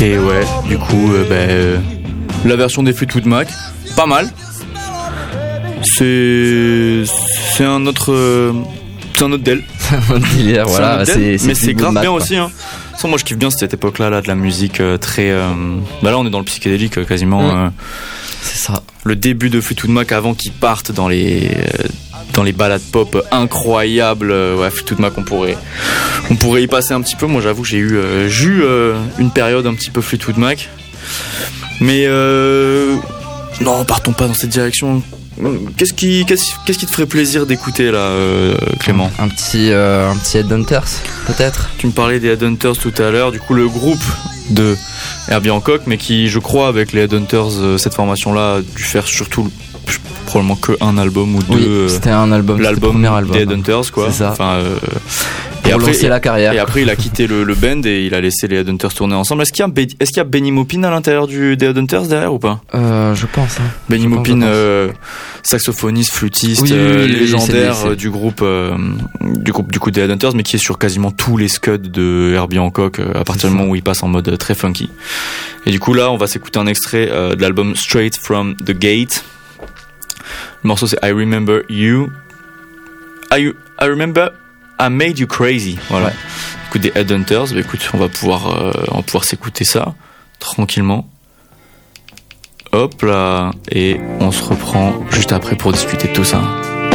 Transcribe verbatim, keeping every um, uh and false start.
Et ouais, du coup, euh, bah, euh, la version des Fleetwood Mac, pas mal. C'est c'est un autre euh, c'est un autre Del. Un délire, voilà, un c'est, c'est mais c'est grave Mac, bien quoi. aussi. Hein. Sans, moi, je kiffe bien cette époque-là, là, de la musique euh, très. Euh, bah là, on est dans le psychédélique euh, quasiment. Mmh. Euh, C'est ça. le début de Fleetwood Mac avant qu'ils partent dans les euh, dans les ballades pop incroyables. Euh, ouais, Fleetwood Mac, on pourrait on pourrait y passer un petit peu. Moi, j'avoue, j'ai eu euh, j'ai eu euh, une période un petit peu Fleetwood Mac, mais euh, non, partons pas dans cette direction. Qu'est-ce qui qu'est-ce, qu'est-ce qui te ferait plaisir d'écouter là, euh, Clément? Un petit euh, un petit Headhunters, peut-être. Tu me parlais des Headhunters tout à l'heure. Du coup, le groupe de Herbie Hancock, mais qui, je crois, avec les Headhunters, euh, cette formation-là, a dû faire surtout probablement que un album ou deux. Oui, euh, c'était un album, l'album c'était le premier album. des Headhunters, quoi. C'est ça. Enfin, euh, Pour et après, lancer et, la carrière. et après, il a quitté le, le band et il a laissé les Headhunters tourner ensemble. Est-ce qu'il y a, Be- est-ce qu'il y a Benny Maupin à l'intérieur du, des Headhunters derrière ou pas? Euh, je pense. Hein. Benny Je pense, Maupin, je pense. euh, saxophoniste, flûtiste, Oui, oui, euh, oui, oui, légendaire c'est lui, c'est- du groupe, euh, du groupe du coup des Headhunters, mais qui est sur quasiment tous les scuds de Herbie Hancock euh, à partir du moment où il passe en mode très funky. Et du coup là, on va s'écouter un extrait euh, de l'album Straight from the Gate. Le morceau c'est I Remember You. I, I Remember I Made You Crazy. Voilà. Ouais. Écoute des Headhunters. Bah, écoute, on va pouvoir, euh, on va pouvoir s'écouter ça tranquillement. Hop là, et on se reprend juste après pour discuter de tout ça.